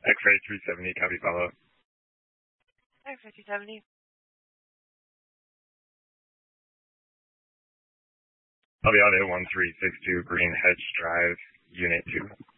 X-ray 370, copy follow. X-ray 270. Copy audio 1362, Green Hedge Drive, Unit 2.